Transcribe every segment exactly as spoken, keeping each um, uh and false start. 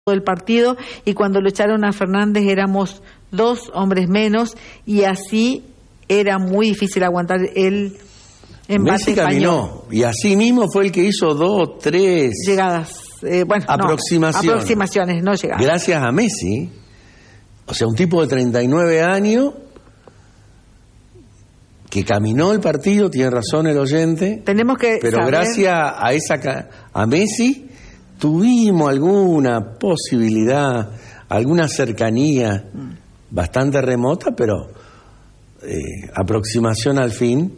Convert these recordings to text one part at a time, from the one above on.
el partido, y cuando lo echaron a Fernández éramos dos hombres menos, y así era muy difícil aguantar el embate Messi caminó, español. Y así mismo fue el que hizo dos, tres llegadas, eh, bueno, aproximaciones. No, aproximaciones, no llegadas. Gracias a Messi, o sea, un tipo de treinta y nueve años que caminó el partido, tiene razón el oyente. Tenemos que pero saber... gracias a esa a Messi tuvimos alguna posibilidad, alguna cercanía mm. bastante remota, pero eh, aproximación al fin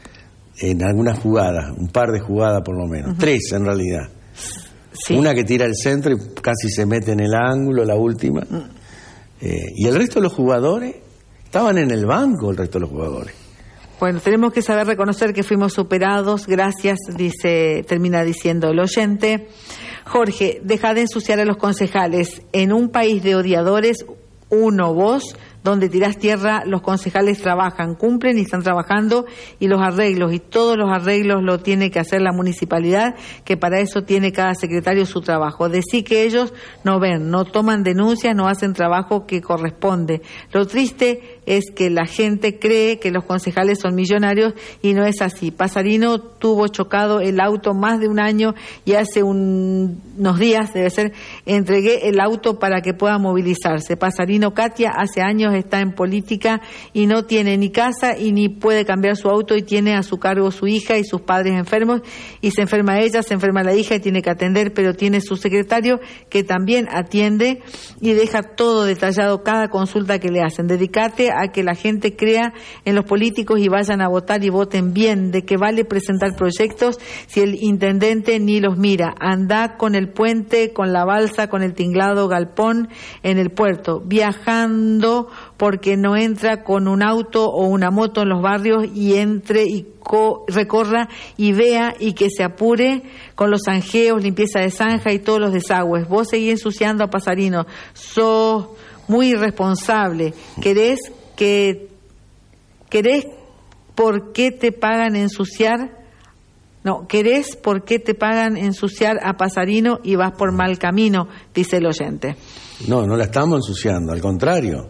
en algunas jugadas, un par de jugadas por lo menos, uh-huh. tres en realidad. Sí. Una que tira el centro y casi se mete en el ángulo, la última. Mm. Eh, y el resto de los jugadores estaban en el banco, el resto de los jugadores. Bueno, tenemos que saber reconocer que fuimos superados, gracias, dice, termina diciendo el oyente. Jorge, deja de ensuciar a los concejales. En un país de odiadores, uno, vos, donde tirás tierra, los concejales trabajan, cumplen y están trabajando, y los arreglos, y todos los arreglos lo tiene que hacer la municipalidad, que para eso tiene cada secretario su trabajo. Decí que ellos no ven, no toman denuncias, no hacen trabajo que corresponde. Lo triste es que la gente cree que los concejales son millonarios y no es así. Pasarino tuvo chocado el auto más de un año y hace un, unos días, debe ser, entregué el auto para que pueda movilizarse. Pasarino Katia hace años está en política y no tiene ni casa y ni puede cambiar su auto, y tiene a su cargo su hija y sus padres enfermos, y se enferma ella, se enferma la hija y tiene que atender, pero tiene su secretario que también atiende y deja todo detallado, cada consulta que le hacen. Dedicate a que la gente crea en los políticos y vayan a votar y voten bien. ¿De qué vale presentar proyectos si el intendente ni los mira? Anda con el puente, con la balsa, con el tinglado galpón en el puerto, viajando porque no entra con un auto o una moto en los barrios, y entre y co- recorra y vea, y que se apure con los zanjeos, limpieza de zanja y todos los desagües. Vos seguís ensuciando a Pasarino, sos muy irresponsable. ¿Querés que querés por qué te pagan ensuciar? No, querés por qué te pagan ensuciar a Pasarino y vas por mal camino, dice el oyente. No, no la estamos ensuciando, al contrario.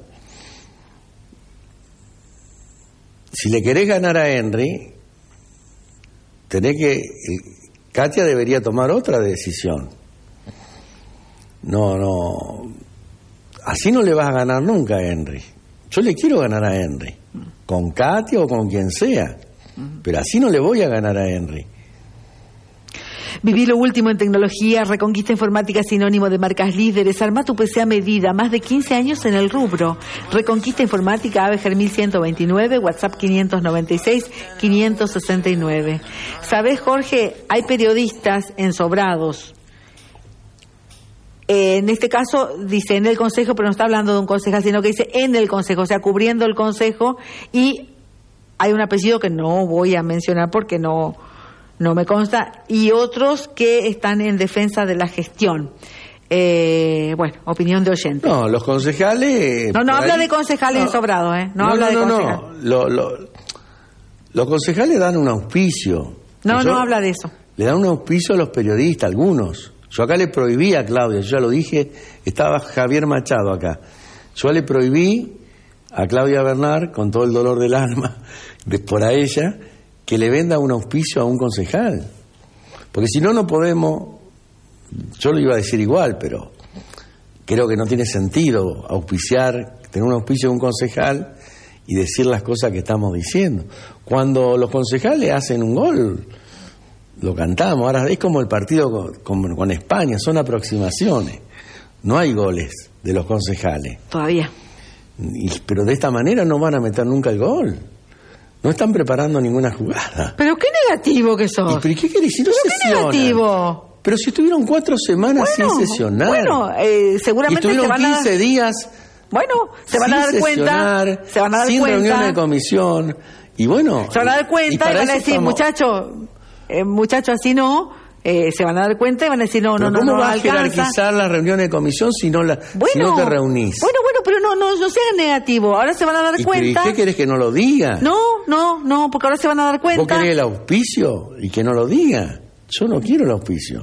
Si le querés ganar a Henry, tenés que... Katia debería tomar otra decisión. No, no... Así no le vas a ganar nunca a Henry. Yo le quiero ganar a Henry, con Katia o con quien sea, pero así no le voy a ganar a Henry. Viví lo último en tecnología, Reconquista Informática, sinónimo de marcas líderes. Arma tu P C a medida, más de quince años en el rubro. Reconquista Informática, Aveger mil ciento veintinueve, WhatsApp quinientos noventa y seis, quinientos sesenta y nueve. ¿Sabés, Jorge? Hay periodistas ensobrados. Eh, en este caso dice en el consejo, pero no está hablando de un concejal, sino que dice en el consejo, o sea, cubriendo el consejo, y hay un apellido que no voy a mencionar porque no... no me consta, y otros que están en defensa de la gestión. Eh, bueno, opinión de oyente. No, los concejales... No, no habla ahí... de concejales no, ensobrados, ¿eh? No, no habla no, de no, concejales. No, lo, lo, los concejales dan un auspicio. No, no habla de eso. Le dan un auspicio a los periodistas, algunos. Yo acá le prohibí a Claudia, yo ya lo dije, estaba Javier Machado acá. Yo le prohibí a Claudia Bernard, con todo el dolor del alma, de, por a ella... que le venda un auspicio a un concejal, porque si no, no podemos. Yo lo iba a decir igual, pero creo que no tiene sentido auspiciar, tener un auspicio de un concejal y decir las cosas que estamos diciendo. Cuando los concejales hacen un gol, lo cantamos. Ahora es como el partido con, con, con España, son aproximaciones, no hay goles de los concejales todavía, y, pero de esta manera no van a meter nunca el gol. No están preparando ninguna jugada. Pero qué negativo que sos. ¿Y pero qué querés decir? No ¿Pero qué negativo? Pero si estuvieron cuatro semanas bueno, sin sesionar. Bueno, eh, seguramente y se van quince a... días. Bueno, se van a dar cuenta. Se van a dar sin cuenta. reunión de comisión. Y bueno. Se van a dar cuenta y, y van a decir, estamos... muchacho, eh, muchacho, así no. Eh, se van a dar cuenta y van a decir, no, no, no, ¿cómo no, vas alcanza? a jerarquizar las reuniones de comisión si no, la, bueno, si no te reunís? Bueno, bueno, pero no, no, no sean negativos. Ahora se van a dar ¿Y cuenta. ¿Qué querés que no lo diga? No, no, no, porque ahora se van a dar cuenta. ¿Vos querés el auspicio y que no lo diga? Yo no quiero el auspicio.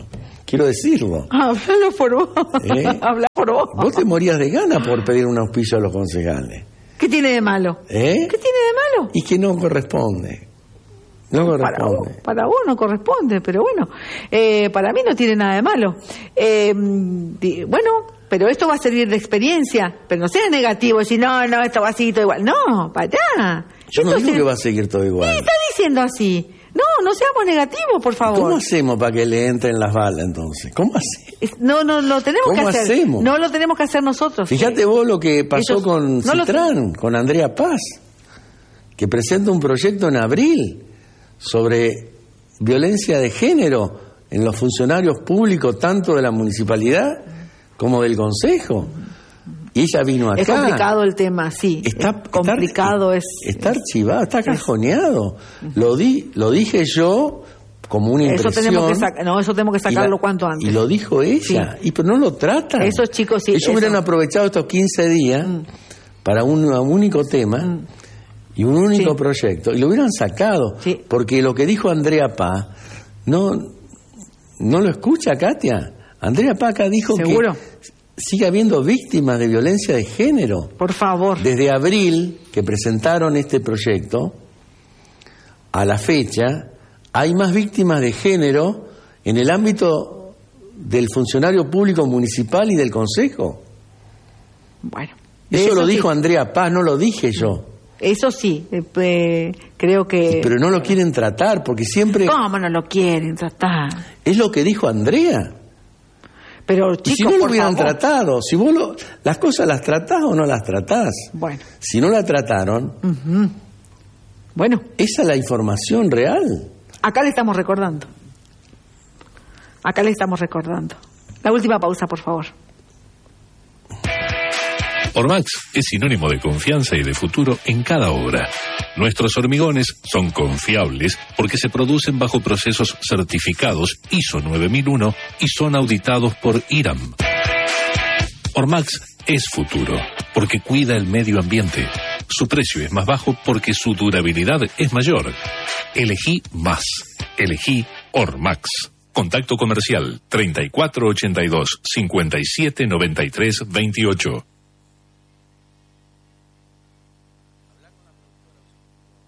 quiero decirlo. Háblalo por vos. ¿Eh? Habla por vos. Vos te morías de ganas por pedir un auspicio a los concejales. ¿Qué tiene de malo? ¿Eh? ¿Qué tiene de malo? Y que no corresponde. No corresponde. Para vos, para vos no corresponde, pero bueno, eh, para mí no tiene nada de malo. Eh, di- bueno, pero esto va a servir de experiencia, pero no sea negativo, decir, no, no, esto va a seguir todo igual. No, para allá. Yo no Esto digo se- que va a seguir todo igual. ¿Qué está diciendo así? No, no seamos negativos, por favor. ¿Cómo hacemos para que le entren las balas entonces? ¿Cómo hacemos? Es- No, no lo tenemos ¿Cómo que hacer. hacemos? No lo tenemos que hacer nosotros. Fíjate vos lo que pasó Ellos- con no lo- Citrán, con Andrea Paz, que presenta un proyecto en abril sobre violencia de género en los funcionarios públicos, tanto de la municipalidad como del consejo. Y ella vino acá. Es complicado el tema, sí. Está es complicado, está, es. Está archivado, está cajoneado. Lo di, lo dije yo como una Eso impresión. tenemos que sacar, no, eso tenemos que y sacarlo la- cuanto antes. Y lo dijo ella, y pero no lo tratan. Esos chicos sí, Ellos eso. hubieran aprovechado estos quince días Mm. para un, un único tema y un único Sí. proyecto, y lo hubieran sacado. Sí. Porque lo que dijo Andrea Paz, no, no lo escucha Katia. Andrea Paz acá dijo ¿Seguro? que sigue habiendo víctimas de violencia de género. Por favor. Desde abril, que presentaron este proyecto, a la fecha, hay más víctimas de género en el ámbito del funcionario público municipal y del consejo. Bueno. de Eso, lo sí. dijo Andrea Paz, no lo dije yo. Eso sí, eh, eh, creo que. Pero no lo quieren tratar, porque siempre... ¿Cómo no lo quieren tratar? Es lo que dijo Andrea. Pero Y chicos, si no lo por hubieran favor. tratado, si vos lo- las cosas las tratás o no las tratás. Bueno. Si no la trataron, Ujú. Bueno, esa es la información real. acá le estamos recordando. Acá le estamos recordando. La última pausa, por favor. Ormax es sinónimo de confianza y de futuro en cada obra. Nuestros hormigones son confiables porque se producen bajo procesos certificados I S O nueve mil uno y son auditados por I R A M. Ormax es futuro porque cuida el medio ambiente. Su precio es más bajo porque su durabilidad es mayor. Elegí más. Elegí Ormax. Contacto comercial treinta y cuatro ochenta y dos, cincuenta y siete noventa y tres veintiocho.